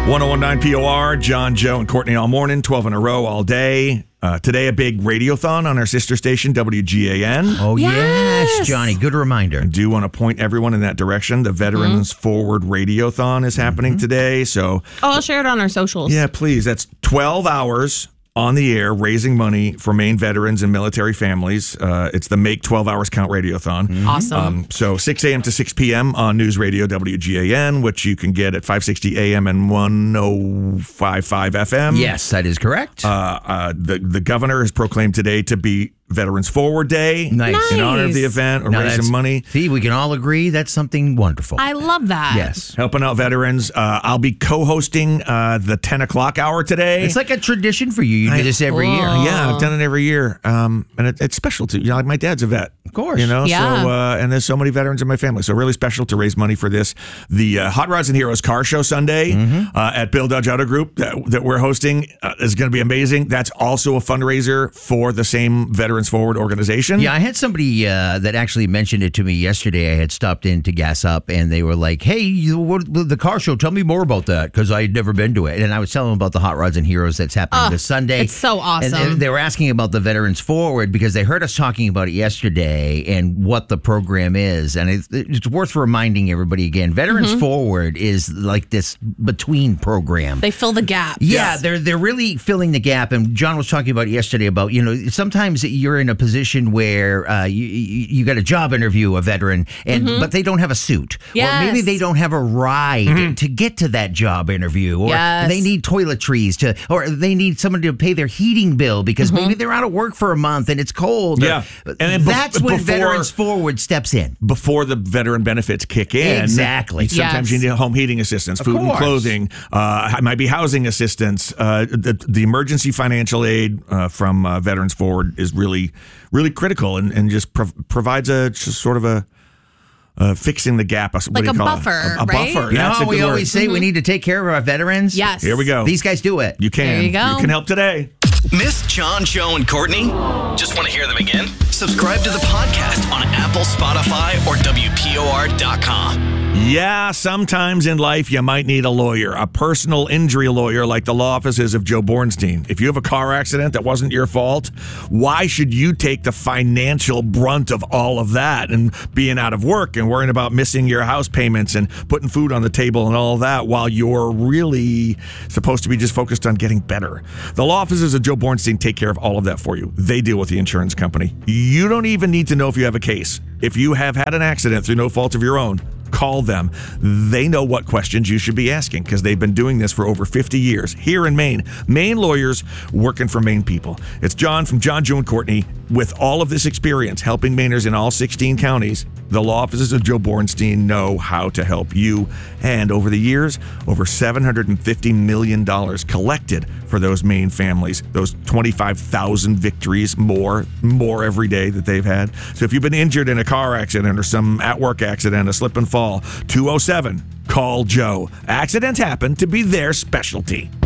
1019 POR, John, Joe, and Courtney all morning, 12 in a row all day. Today, a big radiothon on our sister station, WGAN. Oh, yes, Johnny. Good reminder. I do want to point everyone in that direction. The Veterans Forward Radiothon is happening today. So, I'll share it on our socials. yeah, please. That's 12 hours on the air raising money for Maine veterans and military families. It's the Make 12 Hours Count Radiothon. Awesome. So 6 a.m. to 6 p.m. on News Radio WGAN, which you can get at 560 a.m. and 1055 FM. Yes, that is correct. The governor has proclaimed today to be Veterans Forward Day. Nice. In honor of the event, or Now raising that's- money. See, we can all agree that's something wonderful. I love that. Yes. Helping out veterans. I'll be co-hosting the 10 o'clock hour today. It's like a tradition for you. You do this every year. Yeah, I've done it every year. And it's special too. Like my dad's a vet. Of course. Yeah. So, and there's so many veterans in my family. So really special to raise money for this. The Hot Rods and Heroes Car Show Sunday at Bill Dodge Auto Group that we're hosting is going to be amazing. That's also a fundraiser for the same Veterans Forward organization. Yeah, I had somebody that actually mentioned it to me yesterday. I had stopped in to gas up, and they were like, hey, the car show, tell me more about that, because I had never been to it. And I was telling them about the Hot Rods and Heroes that's happening this Sunday. It's so awesome. And they were asking about the Veterans Forward, because they heard us talking about it yesterday and what the program is. And it's worth reminding everybody again, Veterans Forward is like this between program. They fill the gap. Yeah, they're really filling the gap. And John was talking about it yesterday about, sometimes you're in a position where you got a job interview, a veteran, and but they don't have a suit. Yes. Or maybe they don't have a ride to get to that job interview. Or they need toiletries or they need someone to pay their heating bill because maybe they're out of work for a month and it's cold. Yeah. And that's when Veterans Forward steps in. Before the veteran benefits kick in. Exactly. Sometimes you need home heating assistance, food and clothing, it might be housing assistance. The emergency financial aid from Veterans Forward is really, really critical and just provides a fixing the gap. Like a buffer, a right? buffer. You know That's how a we good always word. say we need to take care of our veterans? Yes. Here we go. These guys do it. You can. There you go. You can help today. Miss John, Joe, and Courtney? Just want to hear them again? Subscribe to the podcast on Apple, Spotify, or WPOR.com. Yeah, sometimes in life you might need a lawyer, a personal injury lawyer like the law offices of Joe Bornstein. If you have a car accident that wasn't your fault, why should you take the financial brunt of all of that and being out of work and worrying about missing your house payments and putting food on the table and all of that while you're really supposed to be just focused on getting better? The law offices of Joe Bornstein take care of all of that for you. They deal with the insurance company. You don't even need to know if you have a case. If you have had an accident through no fault of your own, call them. They know what questions you should be asking because they've been doing this for over 50 years here in Maine. Maine lawyers working for Maine people. It's John from John, Joe, and Courtney. With all of this experience helping Mainers in all 16 counties, the law offices of Joe Bornstein know how to help you. And over the years, over $750 million collected for those Maine families, those 25,000 victories, more every day that they've had. So if you've been injured in a car accident or some at-work accident, a slip and fall, 207, call Joe. Accidents happen to be their specialty.